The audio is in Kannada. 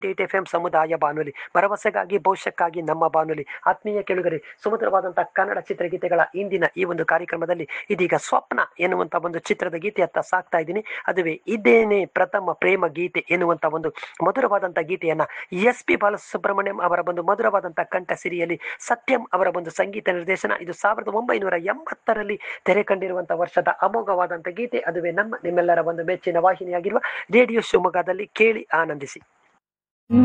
FM ಸಮುದಾಯ ಬಾನುಲಿ ಭರವಸೆಗಾಗಿ ಭವಿಷ್ಯಕ್ಕಾಗಿ ನಮ್ಮ ಬಾನುಲಿ. ಆತ್ಮೀಯ ಕೇಳುಗರೆ, ಸುಮಧುರವಾದಂತಹ ಕನ್ನಡ ಚಿತ್ರಗೀತೆಗಳ ಇಂದಿನ ಈ ಒಂದು ಕಾರ್ಯಕ್ರಮದಲ್ಲಿ ಇದೀಗ ಸ್ವಪ್ನ ಎನ್ನುವಂತ ಒಂದು ಚಿತ್ರದ ಗೀತೆಯತ್ತ ಸಾಕ್ತಾ ಇದ್ದೀನಿ. ಅದುವೇ ಇದೇನೆ ಪ್ರಥಮ ಪ್ರೇಮ ಗೀತೆ ಎನ್ನುವಂತ ಒಂದು ಮಧುರವಾದಂತಹ ಗೀತೆಯನ್ನ SP ಬಾಲಸುಬ್ರಹ್ಮಣ್ಯಂ ಅವರ ಒಂದು ಮಧುರವಾದಂತಹ ಕಂಠ ಸಿರಿಯಲ್ಲಿ ಸತ್ಯಂ ಅವರ ಒಂದು ಸಂಗೀತ ನಿರ್ದೇಶನ. ಇದು 1980ರಲ್ಲಿ ತೆರೆ ಕಂಡಿರುವಂತಹ ವರ್ಷದ ಅಮೋಘವಾದಂತಹ ಗೀತೆ. ಅದುವೇ ನಿಮ್ಮೆಲ್ಲರ ಒಂದು ಮೆಚ್ಚಿನ ವಾಹಿನಿಯಾಗಿರುವ ರೇಡಿಯೋ ಶಿವಮೊಗ್ಗದಲ್ಲಿ ಕೇಳಿ ಆನಂದಿಸಿ.